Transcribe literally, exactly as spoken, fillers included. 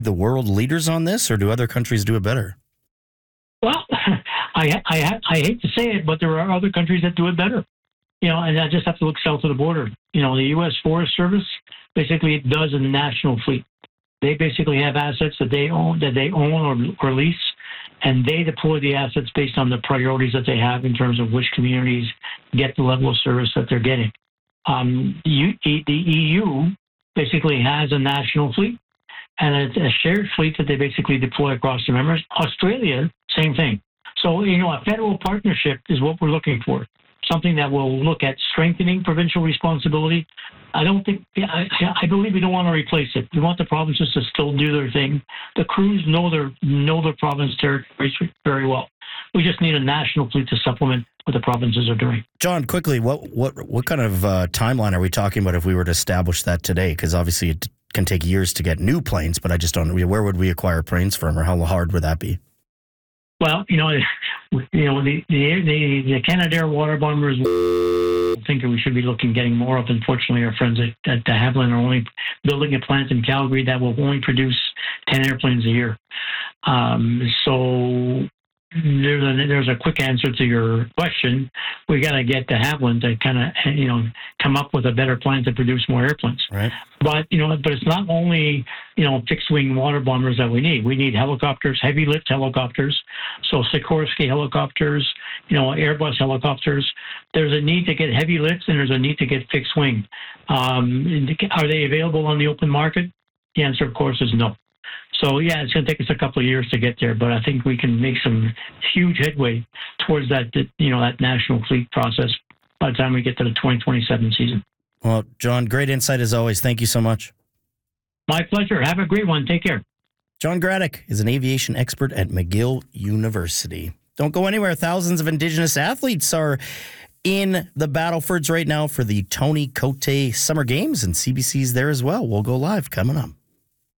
the world leaders on this, or do other countries do it better? Well, I, I, I hate to say it, but there are other countries that do it better. You know, and I just have to look south of the border. You know, the U S Forest Service basically does a national fleet. They basically have assets that they own, that they own or, or lease, and they deploy the assets based on the priorities that they have in terms of which communities get the level of service that they're getting. Um, the E U basically has a national fleet and a, a shared fleet that they basically deploy across the members. Australia, same thing. So, you know, a federal partnership is what we're looking for. Something that will look at strengthening provincial responsibility. I don't think, I, I believe we don't want to replace it. We want the provinces to still do their thing. The crews know their know their province territories very well. We just need a national fleet to supplement what the provinces are doing. John, quickly, what what what kind of uh, timeline are we talking about if we were to establish that today? Because obviously it can take years to get new planes, but I just don't know. Where would we acquire planes from, or how hard would that be? Well, you know, you know the the the, the Canadair water bombers. I think we should be looking getting more of. Unfortunately, our friends at, at de Havilland are only building a plant in Calgary that will only produce ten airplanes a year. Um, so there's a, there's a quick answer to your question. We got to get de Havilland to kind of, you know, come up with a better plan to produce more airplanes. Right. But, you know, but it's not only, you know, fixed-wing water bombers that we need. We need helicopters, heavy-lift helicopters. So Sikorsky helicopters, you know, Airbus helicopters. There's a need to get heavy lifts and there's a need to get fixed-wing. Um, are they available on the open market? The answer, of course, is no. So, yeah, it's going to take us a couple of years to get there, but I think we can make some huge headway towards that, you know, that national fleet process by the time we get to the twenty twenty-seven season. Well, John, great insight as always. Thank you so much. My pleasure. Have a great one. Take care. John Graddick is an aviation expert at McGill University. Don't go anywhere. Thousands of Indigenous athletes are in the Battlefords right now for the Tony Cote Summer Games, and C B C's there as well. We'll go live coming up.